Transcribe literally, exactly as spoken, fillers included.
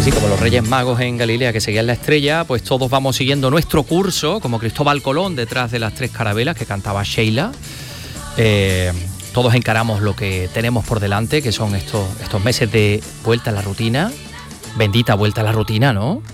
Pues sí, como los Reyes Magos en Galilea que seguían la estrella, pues todos vamos siguiendo nuestro curso, como Cristóbal Colón detrás de las tres carabelas que cantaba Sheila. Eh, todos encaramos lo que tenemos por delante, que son estos, estos meses de vuelta a la rutina. Bendita vuelta a la rutina, ¿no?